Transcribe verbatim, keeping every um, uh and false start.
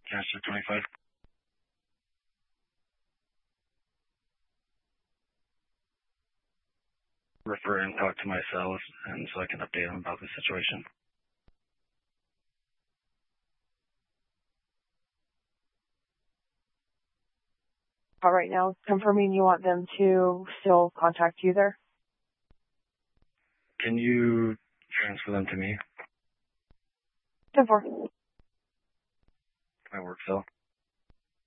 Cancer twenty-five. Refer and talk to my cells, and so I can update them about the situation. All right, now confirming you want them to still contact you there? Can you transfer them to me? ten four. My work cell.